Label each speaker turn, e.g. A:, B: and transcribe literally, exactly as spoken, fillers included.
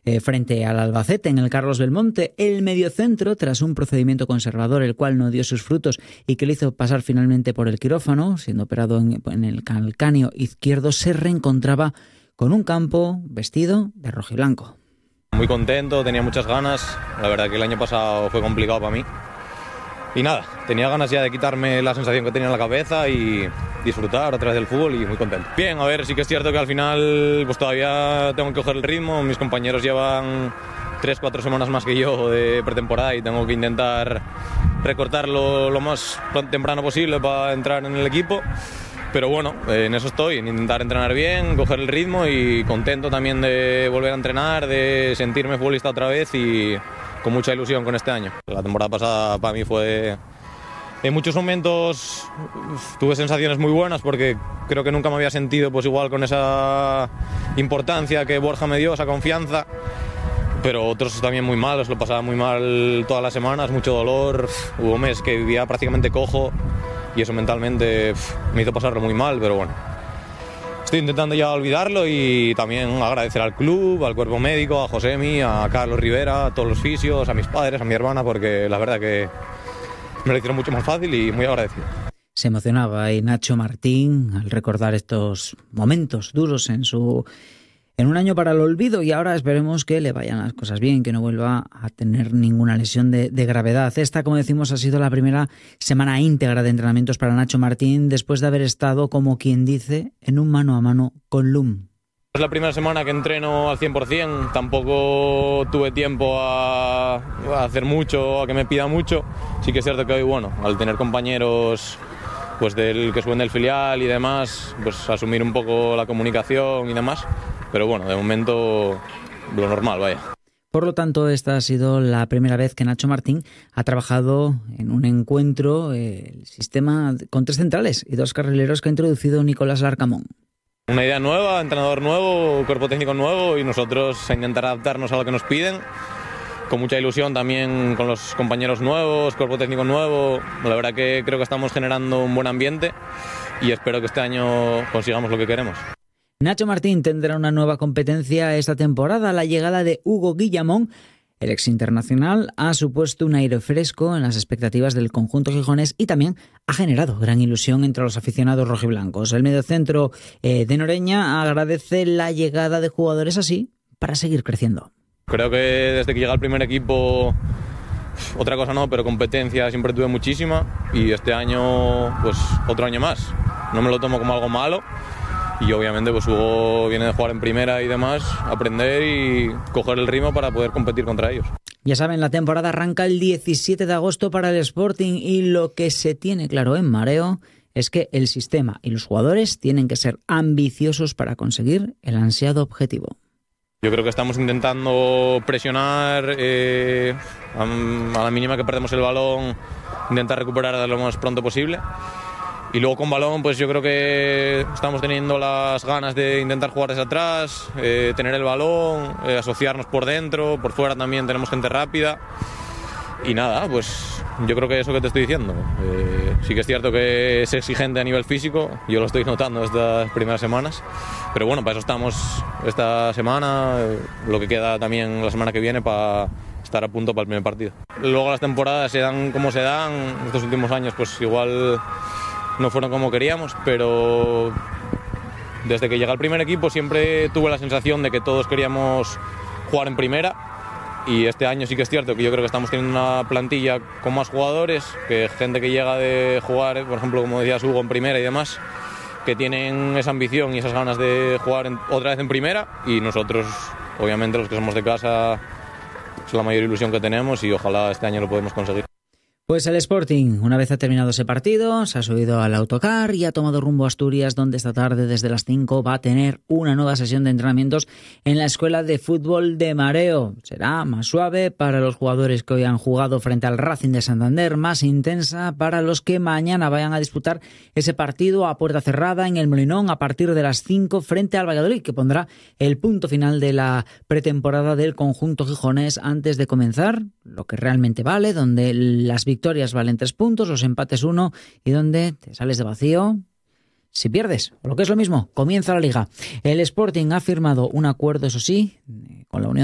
A: eh, frente al Albacete en el Carlos Belmonte. El mediocentro, tras un procedimiento conservador el cual no dio sus frutos y que le hizo pasar finalmente por el quirófano, siendo operado en, en el calcáneo izquierdo, se reencontraba con un campo vestido de rojiblanco.
B: Muy contento, tenía muchas ganas. La verdad que el año pasado fue complicado para mí. Y nada, tenía ganas ya de quitarme la sensación que tenía en la cabeza y disfrutar otra vez del fútbol y muy contento. Bien, a ver, sí que es cierto que al final pues todavía tengo que coger el ritmo. Mis compañeros llevan tres, cuatro semanas más que yo de pretemporada y tengo que intentar recortarlo lo más temprano posible para entrar en el equipo. Pero bueno, en eso estoy, en intentar entrenar bien, coger el ritmo y contento también de volver a entrenar, de sentirme futbolista otra vez y con mucha ilusión con este año. La temporada pasada para mí fue, en muchos momentos tuve sensaciones muy buenas porque creo que nunca me había sentido pues igual con esa importancia que Borja me dio, esa confianza, pero otros también muy malos, lo pasaba muy mal todas las semanas, mucho dolor, hubo meses que vivía prácticamente cojo y eso mentalmente me hizo pasarlo muy mal, pero bueno. Estoy intentando ya olvidarlo y también agradecer al club, al cuerpo médico, a Josemi, a Carlos Rivera, a todos los fisios, a mis padres, a mi hermana, porque la verdad que me lo hicieron mucho más fácil y muy agradecido.
A: Se emocionaba y Nacho Martín al recordar estos momentos duros en su en un año para el olvido, y ahora esperemos que le vayan las cosas bien, que no vuelva a tener ninguna lesión de, de gravedad. Esta, como decimos, ha sido la primera semana íntegra de entrenamientos para Nacho Martín después de haber estado, como quien dice, en un mano a mano con L U M.
B: Es la primera semana que entreno al cien por ciento, tampoco tuve tiempo a, a hacer mucho, a que me pida mucho. Sí que es cierto que hoy, bueno, al tener compañeros pues del que suben del filial y demás, pues asumir un poco la comunicación y demás. Pero bueno, de momento lo normal, vaya.
A: Por lo tanto, esta ha sido la primera vez que Nacho Martín ha trabajado en un encuentro, eh, el sistema con tres centrales y dos carrileros que ha introducido Nicolás Larcamón.
B: Una idea nueva, entrenador nuevo, cuerpo técnico nuevo y nosotros a intentar adaptarnos a lo que nos piden. Con mucha ilusión también con los compañeros nuevos, cuerpo técnico nuevo. La verdad que creo que estamos generando un buen ambiente y espero que este año consigamos lo que queremos.
A: Nacho Martín tendrá una nueva competencia esta temporada. La llegada de Hugo Guillamón, el ex internacional, ha supuesto un aire fresco en las expectativas del conjunto gijonés y también ha generado gran ilusión entre los aficionados rojiblancos. El mediocentro eh, de Noreña agradece la llegada de jugadores así para seguir creciendo.
B: Creo que desde que llega el primer equipo, otra cosa no, pero competencia siempre tuve muchísima y este año, pues otro año más. No me lo tomo como algo malo. Y obviamente pues Hugo viene de jugar en primera y demás, aprender y coger el ritmo para poder competir contra ellos.
A: Ya saben, la temporada arranca el diecisiete de agosto para el Sporting y lo que se tiene claro en Mareo es que el sistema y los jugadores tienen que ser ambiciosos para conseguir el ansiado objetivo.
B: Yo creo que estamos intentando presionar, eh, a la mínima que perdemos el balón, intentar recuperar lo más pronto posible. Y luego con balón, pues yo creo que estamos teniendo las ganas de intentar jugar desde atrás, eh, tener el balón, eh, asociarnos por dentro, por fuera también tenemos gente rápida. Y nada, pues yo creo que eso que te estoy diciendo. Eh, sí que es cierto que es exigente a nivel físico, yo lo estoy notando estas primeras semanas. Pero bueno, para eso estamos esta semana, eh, lo que queda también la semana que viene para estar a punto para el primer partido. Luego las temporadas se dan como se dan, estos últimos años pues igual no fueron como queríamos, pero desde que llega el primer equipo siempre tuve la sensación de que todos queríamos jugar en primera y este año sí que es cierto que yo creo que estamos teniendo una plantilla con más jugadores, que gente que llega de jugar, por ejemplo, como decías Hugo, en primera y demás, que tienen esa ambición y esas ganas de jugar en, otra vez en primera, y nosotros, obviamente los que somos de casa, es la mayor ilusión que tenemos y ojalá este año lo podemos conseguir.
A: Pues el Sporting, una vez ha terminado ese partido, se ha subido al autocar y ha tomado rumbo a Asturias, donde esta tarde desde las cinco va a tener una nueva sesión de entrenamientos en la Escuela de Fútbol de Mareo. Será más suave para los jugadores que hoy han jugado frente al Racing de Santander, más intensa para los que mañana vayan a disputar ese partido a puerta cerrada en el Molinón a partir de las cinco frente al Valladolid, que pondrá el punto final de la pretemporada del conjunto gijonés antes de comenzar lo que realmente vale, donde las victorias valen tres puntos, los empates uno, y donde te sales de vacío si pierdes, o lo que es lo mismo, comienza la liga. El Sporting ha firmado un acuerdo, eso sí, con la Unión